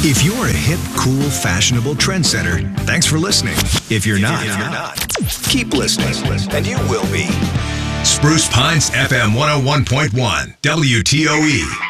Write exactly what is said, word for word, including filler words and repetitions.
If you're a hip, cool, fashionable trendsetter, thanks for listening. If you're not, if you're not keep listening, and you will be. Spruce Pines F M one oh one point one, W T O E.